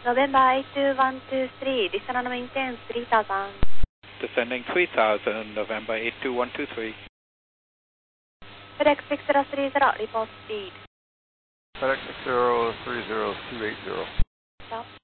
November 82123, descend on maintain 3000. Descending 3000, November 82123. FedEx 6030, report speed. FedEx 6030, 280. Stop.